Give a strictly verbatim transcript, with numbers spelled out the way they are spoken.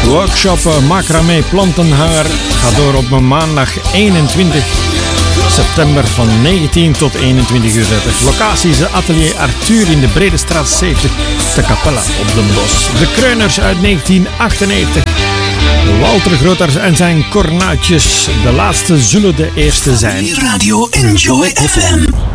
Workshop Macramé Plantenhanger gaat door op maandag eenentwintig september van negentien tot eenentwintig uur dertig. Locatie is Atelier Arthur in de Bredestraat zeventig te Capella op Den Bosch. De Kreuners uit negentien achtennegentig. Walter Grootaars en zijn Kornuitjes. De laatste zullen de eerste zijn. Radio Enjoy F M.